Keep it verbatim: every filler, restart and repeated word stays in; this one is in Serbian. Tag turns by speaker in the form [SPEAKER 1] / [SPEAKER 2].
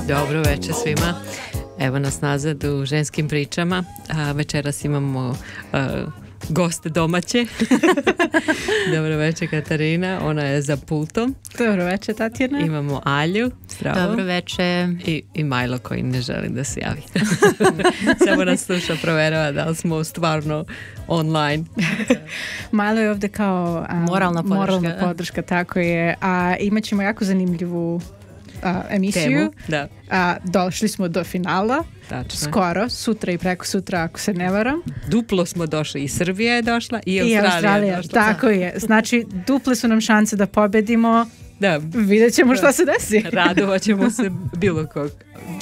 [SPEAKER 1] Dobro večer svima. Evo nas nazad u ženskim pričama. A večeras imamo a, goste domaće. Dobro večer Katarina, ona je za pultom.
[SPEAKER 2] Dobro večer Tatjana.
[SPEAKER 1] Imamo Alju. Zdravo.
[SPEAKER 3] Dobro večer.
[SPEAKER 1] I, i Majlo koji ne želi da se javi. Samo nas sluša, proverava da li smo stvarno online.
[SPEAKER 2] Majlo je ovdje kao um,
[SPEAKER 3] moralna podrška.
[SPEAKER 2] Moralna podrška, tako je. A imat ćemo jako zanimljivu a, emisiju.
[SPEAKER 1] Temu, da.
[SPEAKER 2] A, došli smo do finala.
[SPEAKER 1] Tačno.
[SPEAKER 2] Skoro, sutra i preko sutra ako se ne varam.
[SPEAKER 1] Duplo smo došli, i Srbija je došla i Australija,
[SPEAKER 2] I Australija
[SPEAKER 1] je došla.
[SPEAKER 2] Tako je, znači duple su nam šanse da pobedimo.
[SPEAKER 1] Da.
[SPEAKER 2] Vidjet ćemo šta se desi.
[SPEAKER 1] Radovat ćemo se bilo kog.